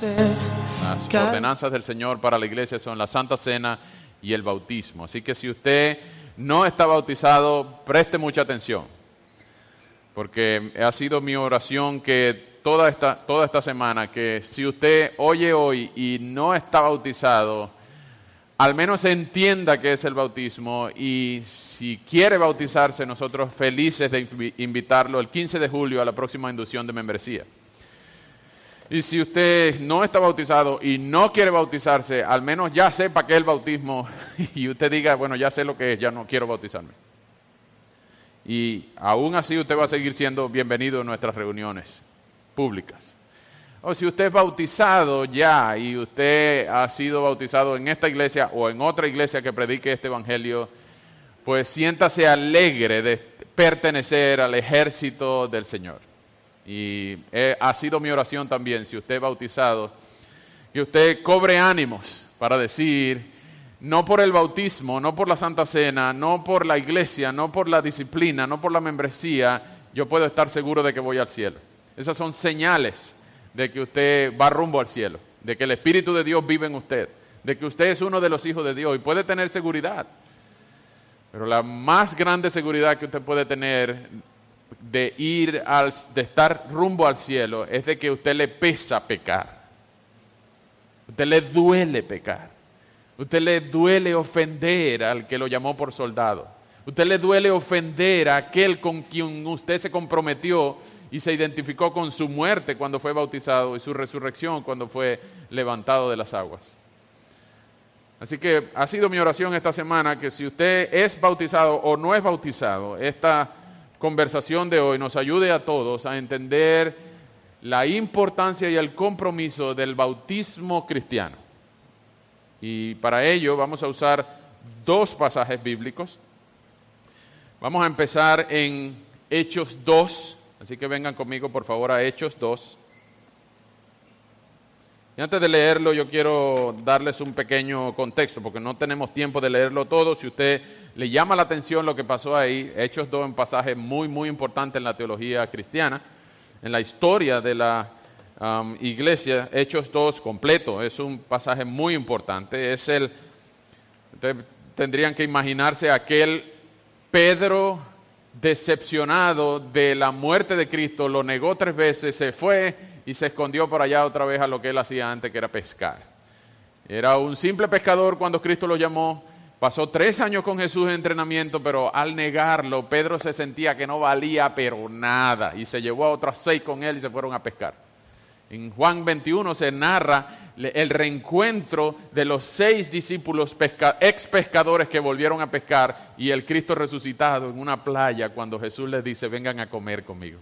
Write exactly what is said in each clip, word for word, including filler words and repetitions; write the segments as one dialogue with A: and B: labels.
A: Las ordenanzas del Señor para la iglesia son la Santa Cena y el bautismo. Así que si usted no está bautizado, preste mucha atención, porque ha sido mi oración que toda esta, toda esta semana, que si usted oye hoy y no está bautizado, al menos entienda qué es el bautismo, y si quiere bautizarse, nosotros felices de invitarlo el quince de julio a la próxima inducción de membresía. Y si usted no está bautizado y no quiere bautizarse, al menos ya sepa qué es el bautismo y usted diga, bueno, ya sé lo que es, ya no quiero bautizarme. Y aún así usted va a seguir siendo bienvenido en nuestras reuniones públicas. O si usted es bautizado ya y usted ha sido bautizado en esta iglesia o en otra iglesia que predique este evangelio, pues siéntase alegre de pertenecer al ejército del Señor. Y eh, ha sido mi oración también, si usted es bautizado, que usted cobre ánimos para decir, no por el bautismo, no por la Santa Cena, no por la iglesia, no por la disciplina, no por la membresía, yo puedo estar seguro de que voy al cielo. Esas son señales de que usted va rumbo al cielo, de que el Espíritu de Dios vive en usted, de que usted es uno de los hijos de Dios y puede tener seguridad. Pero la más grande seguridad que usted puede tener de ir al, de estar rumbo al cielo es de que a usted le pesa pecar. A usted le duele pecar. A usted le duele ofender al que lo llamó por soldado. A usted le duele ofender a aquel con quien usted se comprometió y se identificó con su muerte cuando fue bautizado y su resurrección cuando fue levantado de las aguas. Así que ha sido mi oración esta semana que si usted es bautizado o no es bautizado, esta conversación de hoy nos ayude a todos a entender la importancia y el compromiso del bautismo cristiano. Y para ello vamos a usar dos pasajes bíblicos. Vamos a empezar en Hechos dos. Así que vengan conmigo, por favor, a Hechos dos. Y antes de leerlo, yo quiero darles un pequeño contexto, porque no tenemos tiempo de leerlo todo. Si usted le llama la atención lo que pasó ahí, Hechos dos es un pasaje muy, muy importante en la teología cristiana, en la historia de la um, iglesia. Hechos dos completo es un pasaje muy importante. Es el, ustedes tendrían que imaginarse aquel Pedro decepcionado de la muerte de Cristo, lo negó tres veces, se fue y se escondió por allá otra vez a lo que él hacía antes, que era pescar. Era un simple pescador cuando Cristo lo llamó, pasó tres años con Jesús en entrenamiento, pero al negarlo, Pedro se sentía que no valía pero nada, y se llevó a otras seis con él y se fueron a pescar. En Juan veintiuno se narra el reencuentro de los seis discípulos pesca, ex pescadores que volvieron a pescar y el Cristo resucitado en una playa cuando Jesús les dice, vengan a comer conmigo.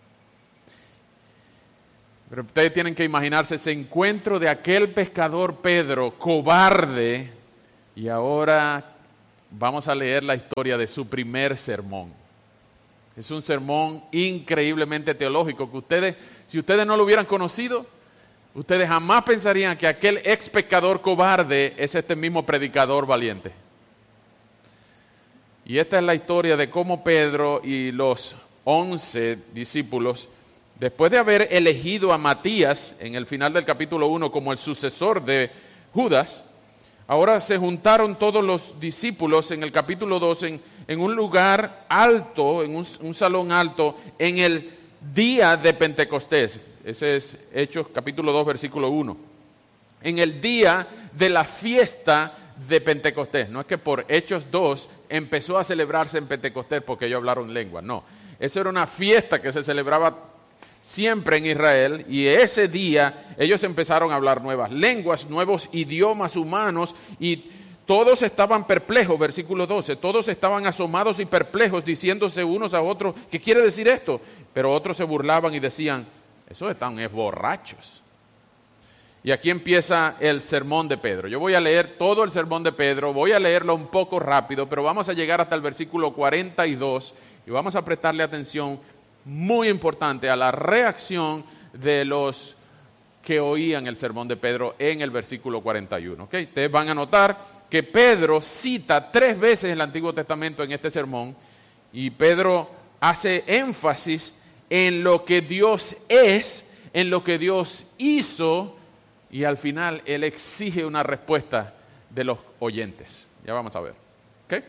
A: Pero ustedes tienen que imaginarse ese encuentro de aquel pescador Pedro, cobarde, y ahora vamos a leer la historia de su primer sermón. Es un sermón increíblemente teológico que ustedes, si ustedes no lo hubieran conocido, ustedes jamás pensarían que aquel ex pecador cobarde es este mismo predicador valiente. Y esta es la historia de cómo Pedro y los once discípulos, después de haber elegido a Matías en el final del capítulo uno como el sucesor de Judas, ahora se juntaron todos los discípulos en el capítulo dos en, en un lugar alto, en un, un salón alto, en el día de Pentecostés. Ese es Hechos capítulo dos, versículo uno. En el día de la fiesta de Pentecostés. No es que por Hechos dos empezó a celebrarse en Pentecostés porque ellos hablaron lengua. No, eso era una fiesta que se celebraba siempre en Israel, y ese día ellos empezaron a hablar nuevas lenguas, nuevos idiomas humanos, y todos estaban perplejos, versículo doce, todos estaban asomados y perplejos, diciéndose unos a otros, ¿qué quiere decir esto? Pero otros se burlaban y decían, esos están es borrachos. Y aquí empieza el sermón de Pedro. Yo voy a leer todo el sermón de Pedro, voy a leerlo un poco rápido, pero vamos a llegar hasta el versículo cuarenta y dos y vamos a prestarle atención muy importante a la reacción de los que oían el sermón de Pedro en el versículo cuarenta y uno. ¿Okay? Ustedes van a notar que Pedro cita tres veces el Antiguo Testamento en este sermón, y Pedro hace énfasis en lo que Dios es, en lo que Dios hizo y al final Él exige una respuesta de los oyentes. Ya vamos a ver. ¿Ok?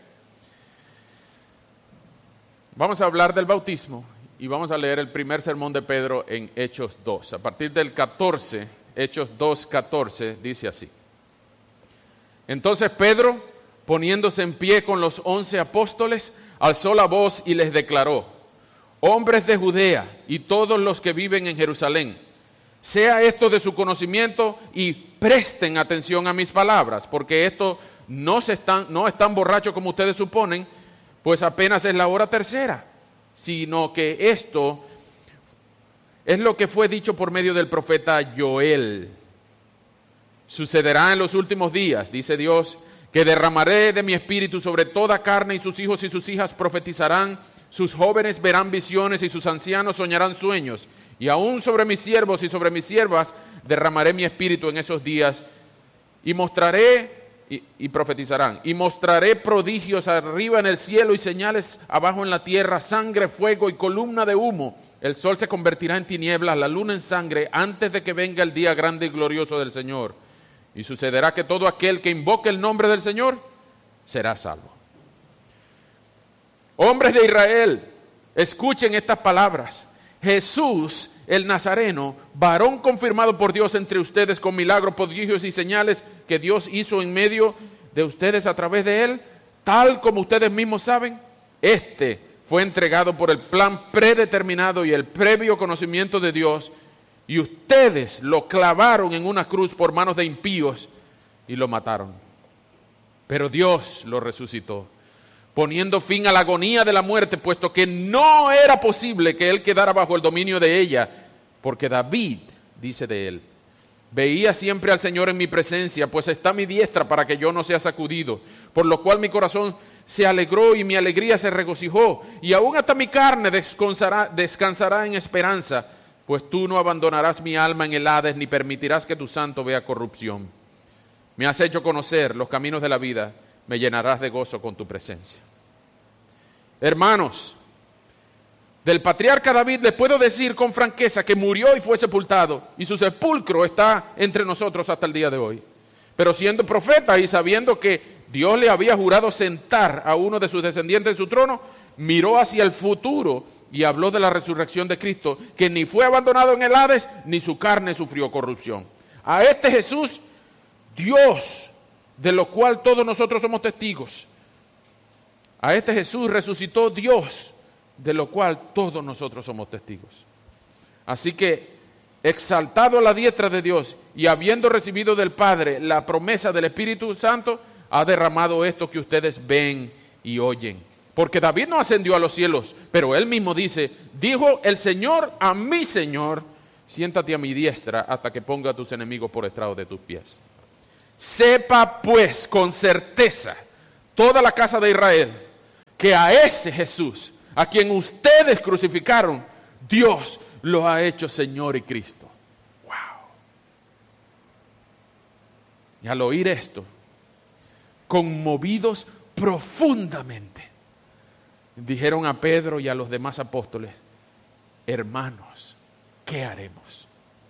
A: Vamos a hablar del bautismo y vamos a leer el primer sermón de Pedro en Hechos dos. A partir del catorce, Hechos dos, catorce, dice así. Entonces Pedro, poniéndose en pie con los once apóstoles, alzó la voz y les declaró: hombres de Judea y todos los que viven en Jerusalén, sea esto de su conocimiento y presten atención a mis palabras, porque esto no, se están, no están borrachos como ustedes suponen, pues apenas es la hora tercera, sino que esto es lo que fue dicho por medio del profeta Joel. Sucederá en los últimos días, dice Dios, que derramaré de mi espíritu sobre toda carne, y sus hijos y sus hijas profetizarán, sus jóvenes verán visiones y sus ancianos soñarán sueños, y aún sobre mis siervos y sobre mis siervas derramaré mi espíritu en esos días, y mostraré Y, y profetizarán, y mostraré prodigios arriba en el cielo y señales abajo en la tierra, sangre, fuego y columna de humo. El sol se convertirá en tinieblas, la luna en sangre, antes de que venga el día grande y glorioso del Señor. Y sucederá que todo aquel que invoque el nombre del Señor será salvo. Hombres de Israel, escuchen estas palabras. Jesús, el Nazareno, varón confirmado por Dios entre ustedes con milagros, prodigios y señales que Dios hizo en medio de ustedes a través de él, tal como ustedes mismos saben, este fue entregado por el plan predeterminado y el previo conocimiento de Dios, y ustedes lo clavaron en una cruz por manos de impíos y lo mataron. Pero Dios lo resucitó, poniendo fin a la agonía de la muerte, puesto que no era posible que él quedara bajo el dominio de ella, porque David dice de él: veía siempre al Señor en mi presencia, pues está a mi diestra para que yo no sea sacudido, por lo cual mi corazón se alegró y mi alegría se regocijó, y aún hasta mi carne descansará, descansará en esperanza, pues tú no abandonarás mi alma en el Hades, ni permitirás que tu santo vea corrupción. Me has hecho conocer los caminos de la vida, me llenarás de gozo con tu presencia. Hermanos, del patriarca David les puedo decir con franqueza que murió y fue sepultado, y su sepulcro está entre nosotros hasta el día de hoy. Pero siendo profeta y sabiendo que Dios le había jurado sentar a uno de sus descendientes en su trono, miró hacia el futuro y habló de la resurrección de Cristo, que ni fue abandonado en el Hades, ni su carne sufrió corrupción. A este Jesús, Dios, de lo cual todos nosotros somos testigos, a este Jesús resucitó Dios, de lo cual todos nosotros somos testigos. Así que, exaltado a la diestra de Dios y habiendo recibido del Padre la promesa del Espíritu Santo, ha derramado esto que ustedes ven y oyen. Porque David no ascendió a los cielos, pero él mismo dice: dijo el Señor a mi Señor, siéntate a mi diestra hasta que ponga a tus enemigos por estrado de tus pies. Sepa pues con certeza toda la casa de Israel que a ese Jesús, a quien ustedes crucificaron, Dios lo ha hecho Señor y Cristo. Wow. Y al oír esto, conmovidos profundamente, dijeron a Pedro y a los demás apóstoles: hermanos, ¿qué haremos?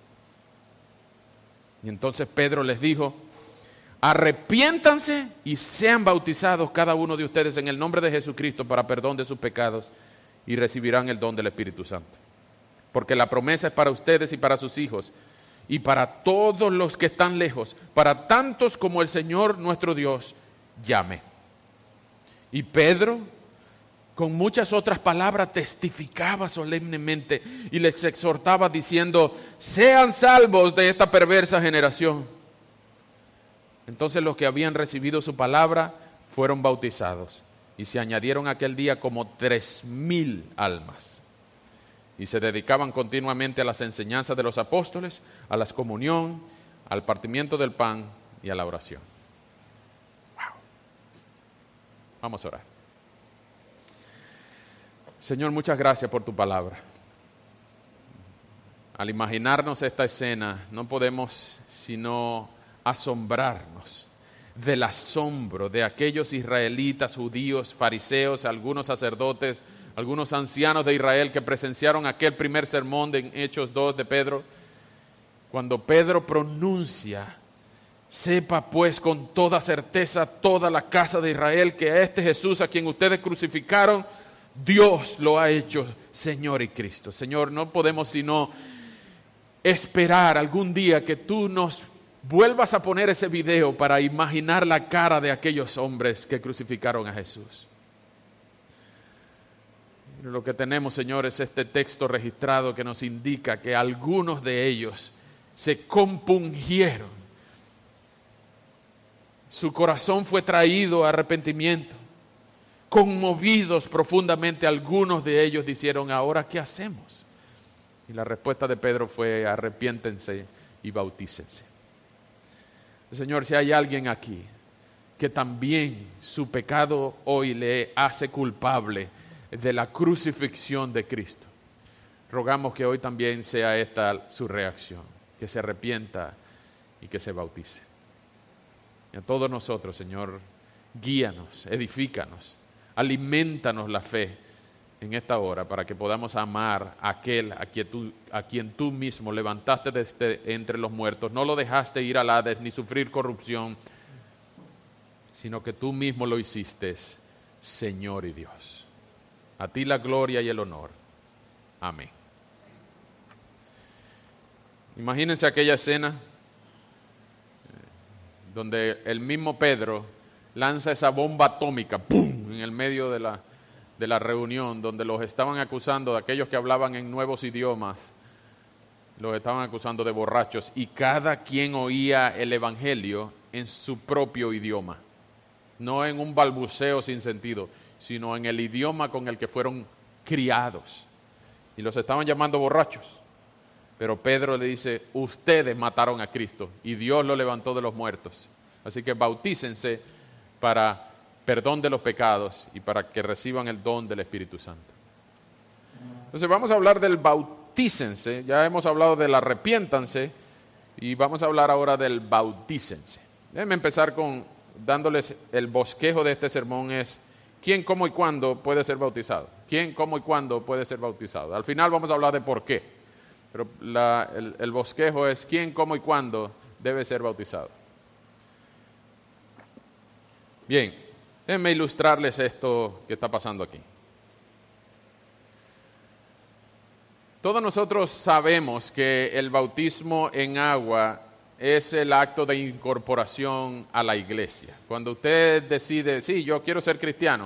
A: Y entonces Pedro les dijo: arrepiéntanse y sean bautizados cada uno de ustedes en el nombre de Jesucristo para perdón de sus pecados, y recibirán el don del Espíritu Santo. Porque la promesa es para ustedes y para sus hijos, y para todos los que están lejos, para tantos como el Señor nuestro Dios llame. Y Pedro, con muchas otras palabras, testificaba solemnemente y les exhortaba diciendo: sean salvos de esta perversa generación. Entonces los que habían recibido su palabra fueron bautizados, y se añadieron aquel día como tres mil almas. Y se dedicaban continuamente a las enseñanzas de los apóstoles, a la comunión, al partimiento del pan y a la oración. Wow. Vamos a orar. Señor, muchas gracias por tu palabra. Al imaginarnos esta escena, no podemos sino asombrarnos del asombro de aquellos israelitas, judíos, fariseos, algunos sacerdotes, algunos ancianos de Israel que presenciaron aquel primer sermón de Hechos dos de Pedro, cuando Pedro pronuncia: sepa pues con toda certeza toda la casa de Israel que a este Jesús a quien ustedes crucificaron, Dios lo ha hecho Señor y Cristo. Señor, no podemos sino esperar algún día que tú nos vuelvas a poner ese video para imaginar la cara de aquellos hombres que crucificaron a Jesús. Lo que tenemos, Señor, es este texto registrado que nos indica que algunos de ellos se compungieron. Su corazón fue traído a arrepentimiento. Conmovidos profundamente, algunos de ellos dijeron: ¿ahora qué hacemos? Y la respuesta de Pedro fue: arrepiéntense y bautícense. Señor, si hay alguien aquí que también su pecado hoy le hace culpable de la crucifixión de Cristo, rogamos que hoy también sea esta su reacción, que se arrepienta y que se bautice. Y a todos nosotros, Señor, guíanos, edifícanos, alimentanos la fe en esta hora para que podamos amar a aquel a quien tú, a quien tú mismo levantaste desde entre los muertos. No lo dejaste ir al Hades ni sufrir corrupción, sino que tú mismo lo hiciste, Señor y Dios. A ti la gloria y el honor. Amén. Imagínense aquella escena donde el mismo Pedro lanza esa bomba atómica, ¡pum!, en el medio de la, de la reunión, donde los estaban acusando, de aquellos que hablaban en nuevos idiomas, los estaban acusando de borrachos, y cada quien oía el evangelio en su propio idioma, no en un balbuceo sin sentido, sino en el idioma con el que fueron criados, y los estaban llamando borrachos. Pero Pedro le dice: ustedes mataron a Cristo y Dios lo levantó de los muertos. Así que bautícense para perdón de los pecados y para que reciban el don del Espíritu Santo. Entonces vamos a hablar del bautícense. Ya hemos hablado del arrepiéntanse y vamos a hablar ahora del bautícense. Déjenme empezar con dándoles el bosquejo de este sermón: es quién, cómo y cuándo puede ser bautizado. ¿Quién, cómo y cuándo puede ser bautizado? Al final vamos a hablar de por qué. Pero la, el, el bosquejo es quién, cómo y cuándo debe ser bautizado. Bien, déjenme ilustrarles esto que está pasando aquí. Todos nosotros sabemos que el bautismo en agua es el acto de incorporación a la iglesia. Cuando usted decide: sí, yo quiero ser cristiano,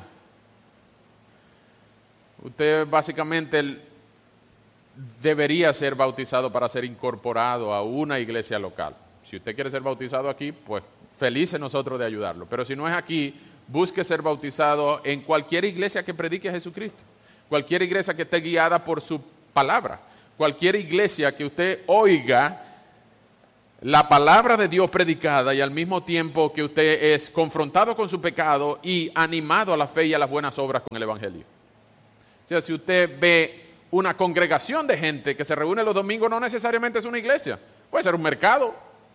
A: usted básicamente debería ser bautizado para ser incorporado a una iglesia local. Si usted quiere ser bautizado aquí, pues felices nosotros de ayudarlo. Pero si no es aquí, busque ser bautizado en cualquier iglesia que predique a Jesucristo, cualquier iglesia que esté guiada por su palabra, cualquier iglesia que usted oiga la palabra de Dios predicada y al mismo tiempo que usted es confrontado con su pecado y animado a la fe y a las buenas obras con el evangelio. O sea, si usted ve una congregación de gente que se reúne los domingos, no necesariamente es una iglesia, puede ser un mercado.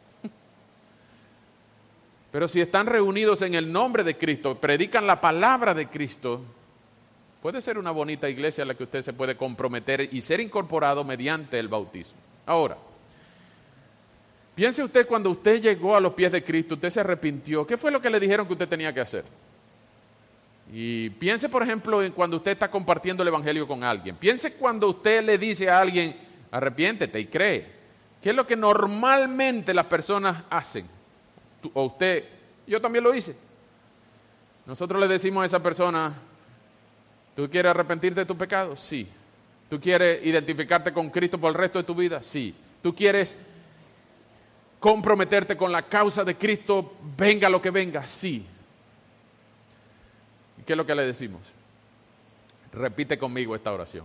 A: Pero si están reunidos en el nombre de Cristo, predican la palabra de Cristo, puede ser una bonita iglesia a la que usted se puede comprometer y ser incorporado mediante el bautismo. Ahora, piense usted, cuando usted llegó a los pies de Cristo, usted se arrepintió, ¿qué fue lo que le dijeron que usted tenía que hacer? Y piense, por ejemplo, en cuando usted está compartiendo el evangelio con alguien. Piense cuando usted le dice a alguien: arrepiéntete y cree. ¿Qué es lo que normalmente las personas hacen? Tú, o usted, yo también lo hice. Nosotros le decimos a esa persona: ¿tú quieres arrepentirte de tu pecado? Sí. ¿Tú quieres identificarte con Cristo por el resto de tu vida? Sí. ¿Tú quieres comprometerte con la causa de Cristo, venga lo que venga? Sí. ¿Qué es lo que le decimos? Repite conmigo esta oración.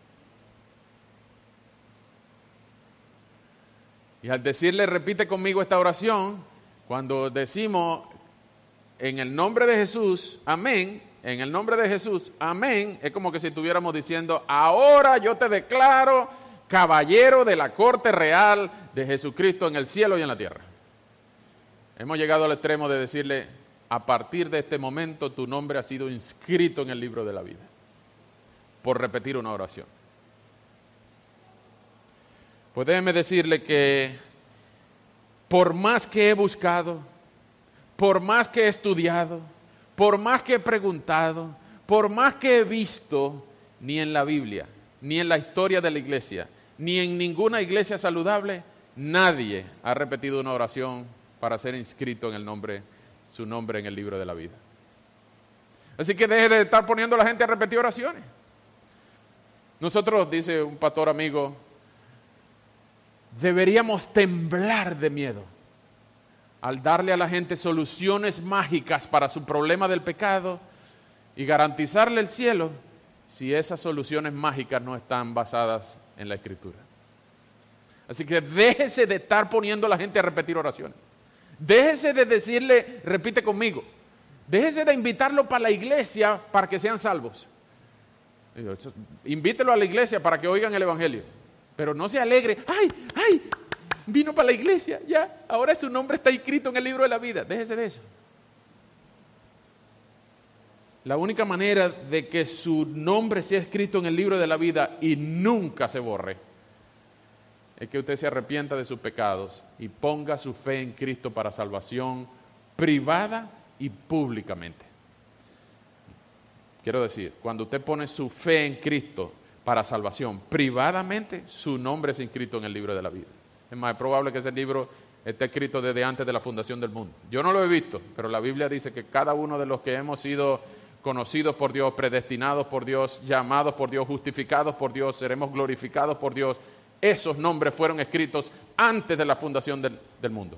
A: Y al decirle repite conmigo esta oración, cuando decimos en el nombre de Jesús, amén, en el nombre de Jesús, amén, es como que si estuviéramos diciendo: ahora yo te declaro caballero de la corte real de Jesucristo en el cielo y en la tierra. Hemos llegado al extremo de decirle: a partir de este momento tu nombre ha sido inscrito en el libro de la vida, por repetir una oración. Pues déjeme decirle que por más que he buscado, por más que he estudiado, por más que he preguntado, por más que he visto, ni en la Biblia, ni en la historia de la iglesia, ni en ninguna iglesia saludable, nadie ha repetido una oración para ser inscrito en el nombre, su nombre en el libro de la vida. Así que deje de estar poniendo a la gente a repetir oraciones. Nosotros, dice un pastor amigo, deberíamos temblar de miedo al darle a la gente soluciones mágicas para su problema del pecado y garantizarle el cielo si esas soluciones mágicas no están basadas en la Escritura. Así que déjese de estar poniendo a la gente a repetir oraciones. Déjese de decirle, repite conmigo. Déjese de invitarlo para la iglesia para que sean salvos. Invítelo a la iglesia para que oigan el evangelio. Pero no se alegre. ¡Ay, ay! Vino para la iglesia, ya. Ahora su nombre está inscrito en el libro de la vida. Déjese de eso. La única manera de que su nombre sea escrito en el libro de la vida y nunca se borre es que usted se arrepienta de sus pecados y ponga su fe en Cristo para salvación privada y públicamente. Quiero decir, cuando usted pone su fe en Cristo para salvación privadamente, su nombre es inscrito en el libro de la vida. Es más, es probable que ese libro esté escrito desde antes de la fundación del mundo. Yo no lo he visto, pero la Biblia dice que cada uno de los que hemos sido conocidos por Dios, predestinados por Dios, llamados por Dios, justificados por Dios, seremos glorificados por Dios, esos nombres fueron escritos antes de la fundación del, del mundo.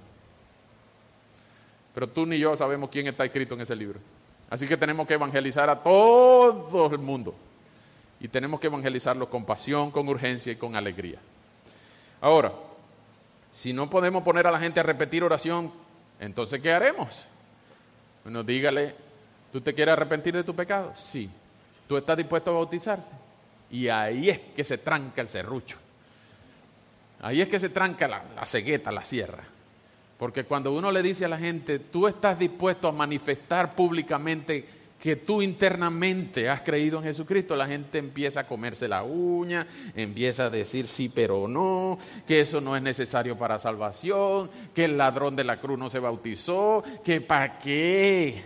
A: Pero tú ni yo sabemos quién está escrito en ese libro. Así que tenemos que evangelizar a todo el mundo. Y tenemos que evangelizarlo con pasión, con urgencia y con alegría. Ahora, si no podemos poner a la gente a repetir oración, entonces ¿qué haremos? Bueno, dígale, ¿tú te quieres arrepentir de tu pecado? Sí. ¿Tú estás dispuesto a bautizarse? Y ahí es que se tranca el serrucho. Ahí es que se tranca la, la cegueta, la sierra. Porque cuando uno le dice a la gente, tú estás dispuesto a manifestar públicamente que tú internamente has creído en Jesucristo, la gente empieza a comerse la uña, empieza a decir sí pero no, que eso no es necesario para salvación, que el ladrón de la cruz no se bautizó, que para qué.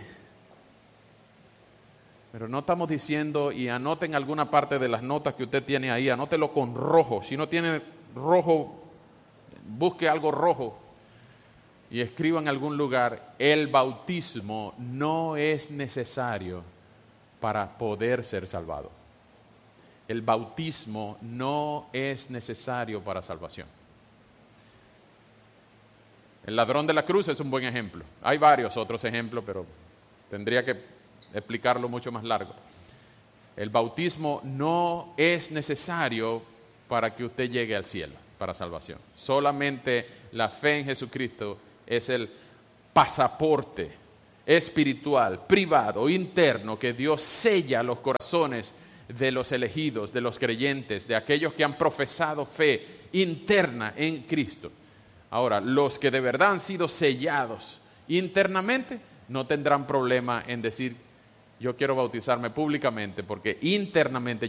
A: Pero no estamos diciendo, y anoten alguna parte de las notas que usted tiene ahí, anótelo con rojo. Si no tiene rojo, busque algo rojo y escriba en algún lugar, el bautismo no es necesario para poder ser salvado. El bautismo no es necesario para salvación. El ladrón de la cruz es un buen ejemplo. Hay varios otros ejemplos, pero tendría que explicarlo mucho más largo. El bautismo no es necesario para que usted llegue al cielo, para salvación. Solamente la fe en Jesucristo es el pasaporte espiritual, privado, interno, que Dios sella los corazones de los elegidos, de los creyentes, de aquellos que han profesado fe interna en Cristo. Ahora, los que de verdad han sido sellados internamente no tendrán problema en decir, yo quiero bautizarme públicamente, porque internamente